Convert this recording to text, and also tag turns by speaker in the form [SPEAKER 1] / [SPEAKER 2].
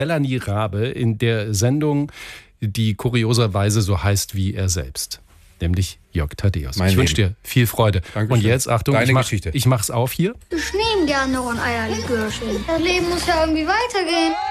[SPEAKER 1] Melanie Rabe in der Sendung, die kurioserweise so heißt wie er selbst. Nämlich Jörg Thaddeus. Ich wünsche dir viel Freude.
[SPEAKER 2] Dankeschön.
[SPEAKER 1] Und jetzt, Achtung,
[SPEAKER 2] Geschichte.
[SPEAKER 1] Ich mach's auf hier.
[SPEAKER 3] Ich nehme gerne noch ein Eierlikörchen. Das Leben muss ja irgendwie weitergehen.